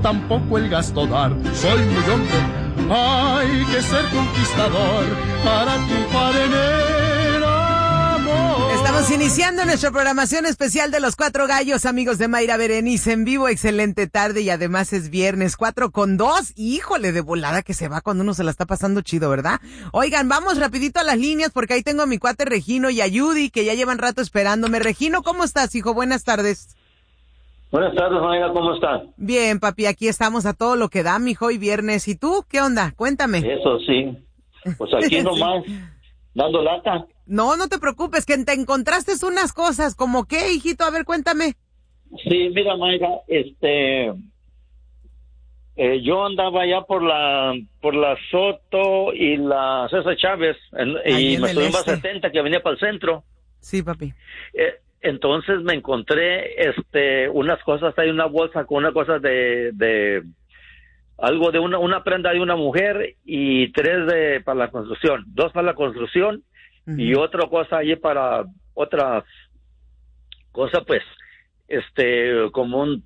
tampoco el gasto dar. Soy muy hombre, hay que ser conquistador para triunfar en el amor. Estamos iniciando nuestra programación especial de Los Cuatro Gallos, amigos de Mayra Berenice, en vivo. Excelente tarde y además es viernes 4:02. Híjole, de volada que se va cuando uno se la está pasando chido, ¿verdad? Oigan, vamos rapidito a las líneas porque ahí tengo a mi cuate Regino y a Judy que ya llevan rato esperándome. Regino, ¿cómo estás, hijo? Buenas tardes. Buenas tardes, Mayra, ¿cómo estás? Bien, papi, aquí estamos a todo lo que da, mijo, y viernes. ¿Y tú? ¿Qué onda? Cuéntame. Eso sí. Pues aquí nomás, dando lata. No, no te preocupes, que te encontraste unas cosas. ¿Cómo qué, hijito? A ver, cuéntame. Sí, mira, Mayra, yo andaba allá por la Soto y la César Chávez, y me subí en base 70 que venía para el centro. Sí, papi. Entonces me encontré unas cosas, hay una bolsa con una cosa de algo de una prenda de una mujer y 3 para la construcción, 2 para la construcción y otra cosa allí para otra cosa, pues como un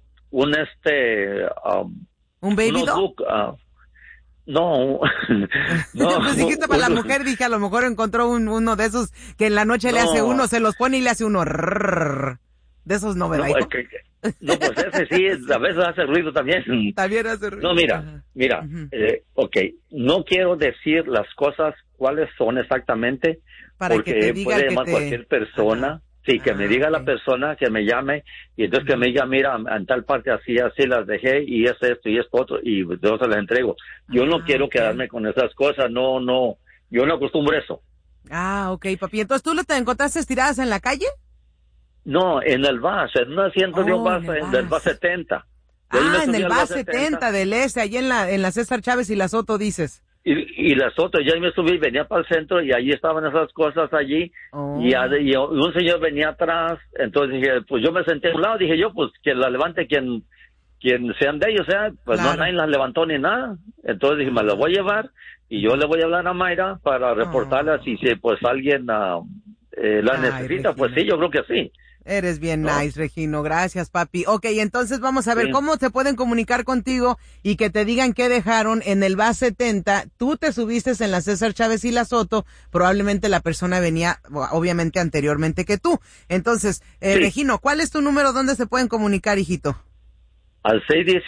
baby doll. No, no. Pues dijiste para la mujer, dije, a lo mejor encontró uno de esos que en la noche le hace uno, se los pone y le hace uno. De esos no, ¿verdad? No, pues ese sí, a veces hace ruido también. También hace ruido. No, mira, ok, no quiero decir las cosas cuáles son exactamente, para porque que te diga puede llamar cualquier persona. Sí, que me diga la persona, que me llame, y entonces que me diga, mira, en tal parte así las dejé, y es esto, y esto otro, y yo se las entrego. Yo no quiero quedarme con esas cosas, no, yo no acostumbro eso. Ok, papi, entonces ¿tú te encontraste tiradas en la calle? No, en el VAS, en un asiento de un VAS, del VAS 70. En el VAS 70 del allí en la César Chávez y la Soto, dices. Y las otras, ya me subí, venía para el centro y allí estaban esas cosas allí, y un señor venía atrás, entonces dije, pues yo me senté a un lado, dije yo, pues que la levante quien sean de ellos, pues claro. No, nadie las levantó ni nada, entonces dije, me la voy a llevar, y yo le voy a hablar a Mayra para reportarla si pues alguien la necesita, Regino. Pues sí, yo creo que sí. Eres bien nice, Regino. Gracias, papi. Ok, entonces vamos a ver cómo se pueden comunicar contigo y que te digan qué dejaron en el VAS 70. Tú te subiste en la César Chávez y la Soto. Probablemente la persona venía, obviamente, anteriormente que tú. Entonces, Regino, ¿cuál es tu número? ¿Dónde se pueden comunicar, hijito? Al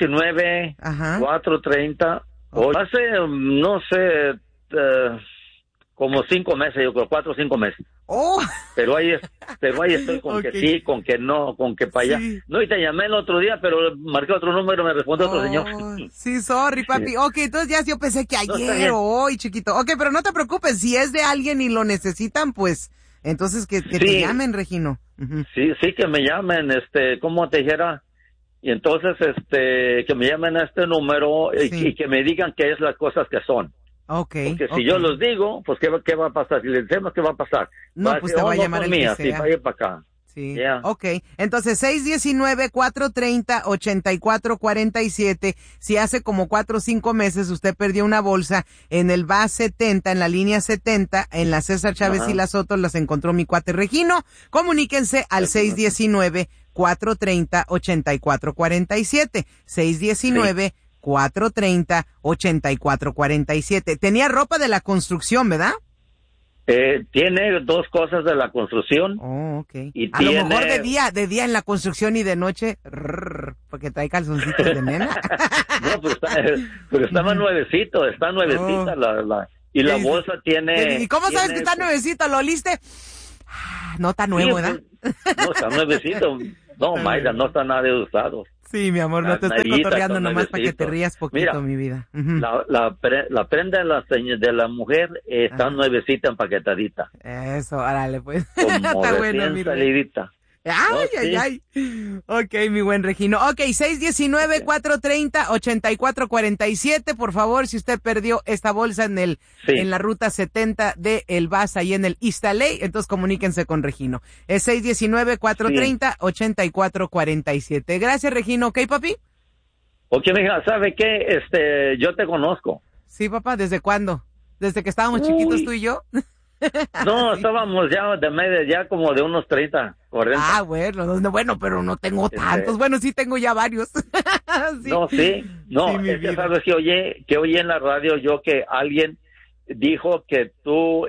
619-430. Hace, no sé, como 5 meses, yo creo, 4 o 5 meses. Pero ahí estoy con que sí, con que no, con que para allá. No, y te llamé el otro día, pero marqué otro número, me respondió otro señor. Sí, sorry, papi. Sí. Ok, entonces ya yo pensé que ayer o hoy, chiquito. Ok, pero no te preocupes, si es de alguien y lo necesitan, pues, entonces que te llamen, Regino. Sí, que me llamen, ¿cómo te dijera? Y entonces, que me llamen a este número y que me digan qué es las cosas que son. Porque si yo los digo, pues ¿qué va a pasar? Si les decimos, ¿qué va a pasar? No, pues te va a llamar el que sea. Sí, vaya para acá. Sí. Yeah. Ok, entonces 619-430-8447. Si hace como 4 o 5 meses usted perdió una bolsa en el VAS 70, en la línea 70, en la César Chávez y la Soto, las encontró mi cuate Regino. Comuníquense al 619-430-8447. 619-430-8447. Tenía ropa de la construcción, ¿verdad? Tiene 2 cosas de la construcción. Okay. Y a lo mejor de día en la construcción y de noche, porque trae calzoncitos de nena. No, pero estaba nuevecito, está nuevecita y la bolsa tiene. ¿Y cómo sabes que está nuevecito? ¿Lo oliste? No está nuevo, ¿verdad? No, está nuevecito. No, Mayra, no está nada de usado. Sí, mi amor, no te estoy cotorreando nomás para que te rías poquito. Mira, mi vida. La prenda de la mujer está nuevecita, empaquetadita. Eso, órale, pues. Como está bueno, mi salidita. Ay. Ok, mi buen Regino. Ok, 619-430-8447. Por favor, si usted perdió esta bolsa en la ruta 70 de El VAS, ahí en el East LA, entonces comuníquense con Regino. Es 619-430-8447. Gracias, Regino. ¿Ok, papi? Ok, mija, ¿sabe qué? Yo te conozco. Sí, papá, ¿desde cuándo? ¿Desde que estábamos chiquitos tú y yo? No, Sí. estábamos ya de media, ya como de unos 30, 40. Ah, bueno, pero no tengo tantos. Bueno, sí tengo ya varios. Sí. No, sí, no, Sí, mi es que vida. sabes que oí en la radio yo que alguien dijo que tú,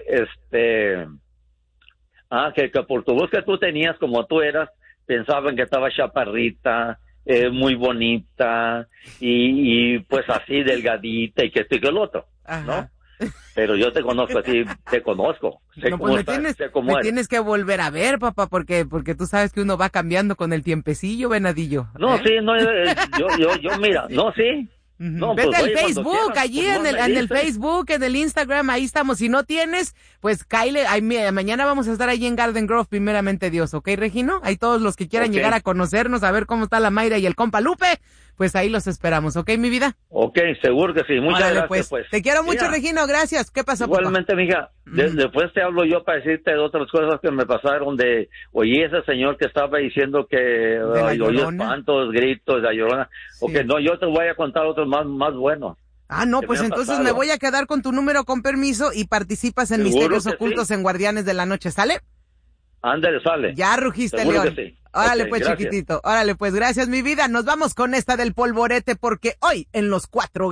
que por tu voz que tú tenías como tú eras, pensaban que estaba chaparrita, muy bonita, y pues así delgadita y que esto y que el otro, Ajá. ¿no? Pero yo te conozco así, te conozco, sé No, cómo pues estás, sé cómo me eres. tienes que volver a ver, papá, porque tú sabes que uno va cambiando con el tiempecillo, venadillo. No, ¿eh? sí, no, yo, mira, no, sí. Ujú. No, Vete pues, al oye, cuando Facebook, quieras, allí pues, en me el dices. Facebook, en el Instagram, ahí estamos. Si no tienes, pues Kyle, mañana vamos a estar allí en Garden Grove, primeramente Dios, ¿ok, Regino? Ahí todos los que quieran Ok. llegar a conocernos, a ver cómo está la Mayra y el compa Lupe, pues ahí los esperamos, ¿ok, mi vida? Ok, seguro que sí. Muchas Órale, gracias, pues. Te quiero mucho, Mira, Regino, gracias. ¿Qué pasó, papá? igualmente, mija, después te hablo yo para decirte de otras cosas que me pasaron oí ese señor que estaba diciendo que la oí Llorona? espantos, gritos, la Llorona. Sí. Ok, no, yo te voy a contar otros más buenos. Ah, no, que pues me han entonces pasado. me voy a quedar con tu número con permiso y participas en Seguro Misterios que Ocultos sí. en Guardianes de la Noche, ¿sale? Ándale, sale. Ya rugiste, Seguro León. que sí. Órale, Ok, pues, gracias. chiquitito. Órale, pues, gracias, mi vida. Nos vamos con esta del polvorete porque hoy en los 4